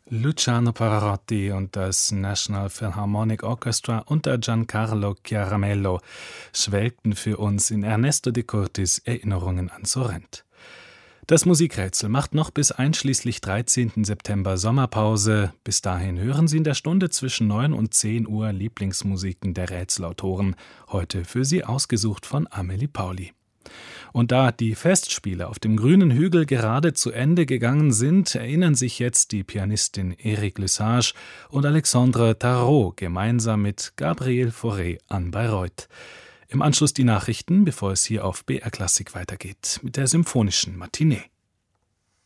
Luciano Pavarotti und das National Philharmonic Orchestra unter Giancarlo Chiaramello schwelgten für uns in Ernesto de Curtis Erinnerungen an Sorrent. Das Musikrätsel macht noch bis einschließlich 13. September Sommerpause. Bis dahin hören Sie in der Stunde zwischen 9 und 10 Uhr Lieblingsmusiken der Rätselautoren, heute für Sie ausgesucht von Amelie Pauli. Und da die Festspiele auf dem grünen Hügel gerade zu Ende gegangen sind, erinnern sich jetzt die Pianistin Éric Lesage und Alexandre Tarot gemeinsam mit Gabriel Fauré an Bayreuth. Im Anschluss die Nachrichten, bevor es hier auf BR Klassik weitergeht mit der Symphonischen Matinee.